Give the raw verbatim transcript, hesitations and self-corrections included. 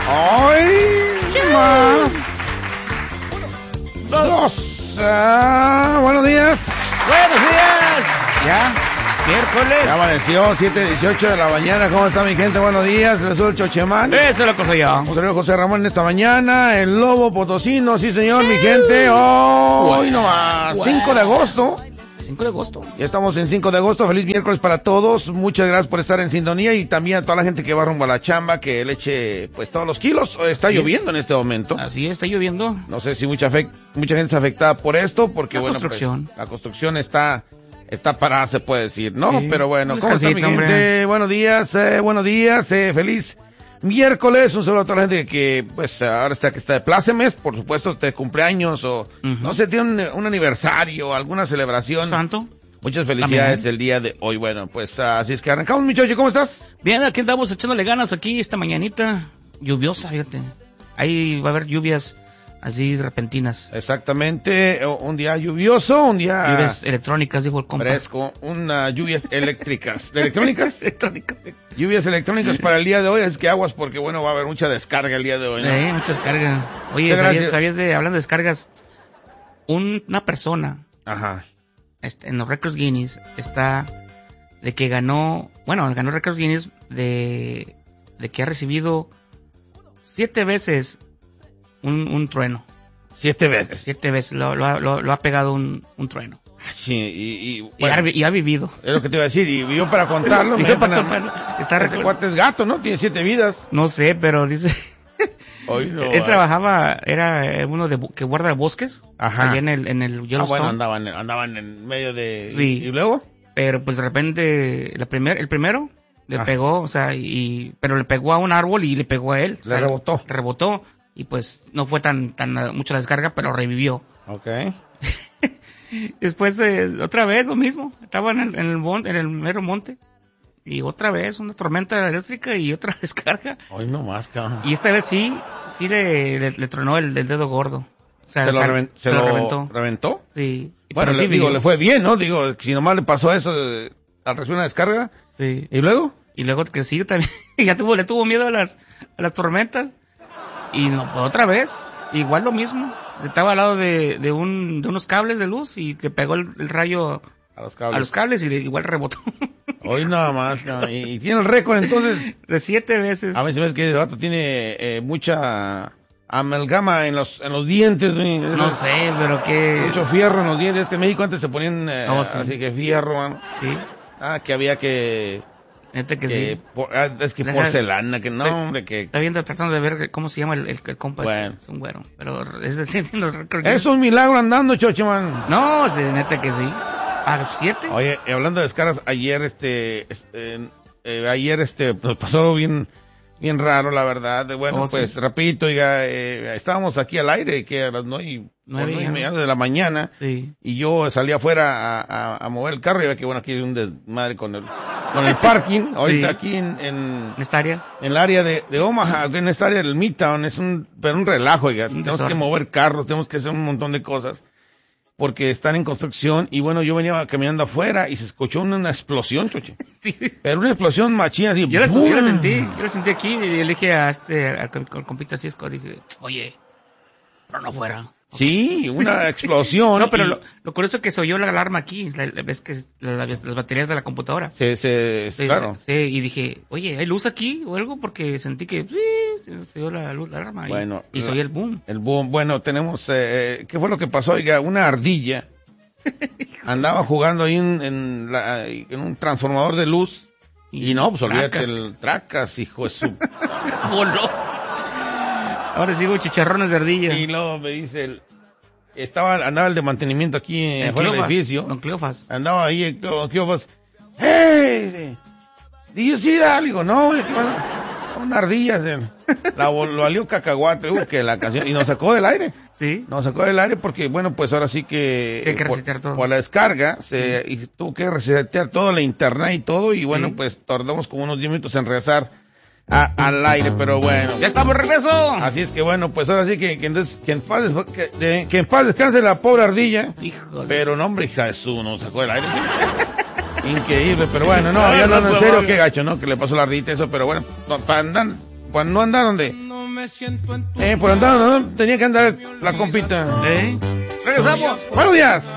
Hoy más. Dos. Uh, buenos días. Buenos días. Ya, miércoles. Ya amaneció, siete dieciocho de la mañana. ¿Cómo está mi gente? Buenos días. Les soy el Chochemán. Eso es lo que soy yo. Un saludo José Ramón en esta mañana. El Lobo Potosino, sí señor, mi gente. Oh, hoy nomás. Wow. cinco de agosto. cinco de agosto. Ya estamos en cinco de agosto. Feliz miércoles para todos. Muchas gracias por estar en sintonía y también a toda la gente que va rumbo a la chamba, que le eche pues todos los kilos. Está lloviendo en este momento. Así es, está lloviendo. No sé si mucha fe, mucha gente está afectada por esto, porque La bueno, construcción. pues, la construcción está está parada, se puede decir, ¿no? Sí. Pero bueno, Un ¿cómo está mi descansito, gente? hombre. Buenos días, eh, buenos días, eh, feliz miércoles. Un saludo a toda la gente que pues ahora está que está de plácemes, por supuesto, de cumpleaños o Uh-huh. no sé, tiene un, un aniversario, alguna celebración. Santo. Muchas felicidades Amén. el día de hoy. Bueno, pues así es que arrancamos, mi Chocho, ¿cómo estás? Bien, aquí andamos echándole ganas aquí esta mañanita. Lluviosa, fíjate. Ahí va a haber lluvias así repentinas. Exactamente, un día lluvioso, un día Lluvias electrónicas, dijo el compa. fresco, unas lluvias eléctricas. ¿De electrónicas? Electrónicas. Sí, Lluvias electrónicas para el día de hoy, es que aguas porque bueno, va a haber mucha descarga el día de hoy, ¿no? sí, muchas descargas. Oye, Muchas ¿sabías, gracias. sabías de, hablando de descargas? Un- una persona Ajá. este, en los Records Guinness está de que ganó, bueno, ganó Records Guinness de, de que ha recibido siete veces un, un trueno. Siete veces. Siete veces lo, lo, ha- lo, lo ha pegado un, un trueno. Sí, y, y, Y, bueno, ha, vi- y ha vivido. es lo que te iba a decir, y vivió para contarlo. Vivió me- para para- contarlo. Está Ese record- cuate es gato, ¿no? Tiene siete vidas. No sé, pero dice... Hoy no. Él trabajaba, era eh, uno de bu- que guarda bosques. Ajá. Allá en el, en el Ah, Yellowstone. bueno, andaban, andaban en medio de... Sí. ¿Y, y luego? Pero pues de repente, la primer, el primero le Ah. pegó, o sea, y, pero le pegó a un árbol y le pegó a él. O Le sea, rebotó. Rebotó. Y pues no fue tan, tan uh, mucho la descarga, pero revivió. Ok. Después, eh, otra vez lo mismo. Estaba en el, en el, mon- en el mero monte. Y otra vez una tormenta eléctrica y otra descarga. Hoy no más, cabrón. Y esta vez sí, sí le, le, le tronó el, el dedo gordo. O sea, ¿Se lo, o sea, reven- se se lo lo reventó. reventó? Sí. Bueno, Pero sí le, digo, vivió. le fue bien, ¿no? Digo, si nomás le pasó eso eh, al recibir una descarga. Sí. ¿Y luego? Y luego que sí, también, ya tuvo, le tuvo miedo a las, a las tormentas. Y no, pues otra vez, igual lo mismo. Estaba al lado de, de un, de unos cables de luz y le pegó el, el rayo A los cables. a los cables y le, igual rebotó. Hoy nada más, cabrón. Y, y tiene el récord, entonces. De siete veces. A mí se me hace que el vato tiene eh, mucha amalgama en los en los dientes. güey. No sé, pero que... Mucho fierro en los dientes. Es que en México antes se ponían eh, Oh, sí. así que fierro, mano. Sí, Ah, que había que... neta que que sí. por- ah, es que Deja- porcelana, que no, Te- hombre, que... Está viendo, tratando de ver cómo se llama el, el, el compa. este. Bueno. Es un güero. Pero es el siendo el récord. Es un milagro andando, Chocheman. No, sí, neta que sí. ¿A siete? Oye, y hablando de descargas, ayer este, este eh, ayer este nos pasó algo bien bien raro, la verdad. Bueno, Oh, sí. pues rapidito, oiga, eh, estábamos aquí al aire, que a las nueve y, Nueve nueve y ya. media de la mañana, Sí. y yo salí afuera a, a, a mover el carro y ve que bueno, aquí hay un desmadre con el con el parking. Ahorita Sí. aquí en, en ¿En esta área? en el área de, de Omaha, en esta área del Midtown, es un, pero un relajo, oiga. Un Tenemos que desorden. mover carros, tenemos que hacer un montón de cosas, porque están en construcción, y bueno, yo venía caminando afuera y se escuchó una, una explosión, choche. Sí. Pero una explosión machina, así. Yo la, ¡boom! yo la sentí, yo la sentí aquí y le dije a este, al, al- al compita Cisco, dije, oye, pero no fuera. Sí, una explosión. No, pero y lo, lo curioso es que se oyó la alarma aquí, la, la- ves que es la- la- las baterías de la computadora. Se, se, Sí, claro. sí, y dije, oye, ¿hay luz aquí o algo? Porque sentí que sí, se, se oyó la luz, la alarma. y- Bueno, y, se la- oyó el boom. El boom. Bueno, tenemos, eh, ¿qué fue lo que pasó? Oiga, una ardilla andaba jugando ahí en, en, la- en un transformador de luz. Y no, pues olvídate Tracas. el tracas, hijo de su... Voló. Ahora sigo chicharrones de ardilla. Y luego me dice, el, estaba, andaba el de mantenimiento aquí en En afuera del Cleofas, edificio. Don Cleofas. Andaba ahí en Cleofas. ¡Hey! ¿Do you see that? Le digo, no, güey, ¿qué pasa? Una ardilla, se- la vol- lo valió cacahuate, uh, que la canción, y nos sacó del aire. Sí. Nos sacó del aire porque, bueno, pues ahora sí que... Hay que por, resetear todo. por la descarga, se y tuvo que resetear todo, la internet y todo, y bueno, Sí. pues tardamos como unos diez minutos en regresar a- al aire, pero bueno. ¡Ya estamos de regreso! Así es que bueno, pues ahora sí que, que entonces, que en paz, des- que, de- que en paz descanse la pobre ardilla. Hijo de- Pero no, hombre, hija de su, nos sacó del aire. Increíble, pero bueno, no, ya No, no, no, en no, serio, no. qué gacho, ¿no? Que le pasó a la ardita eso, pero bueno, para andar, para no andar donde, Eh, por andar, ¿no? Tenía que andar la compita. ¿Eh? Regresamos. Buenos días.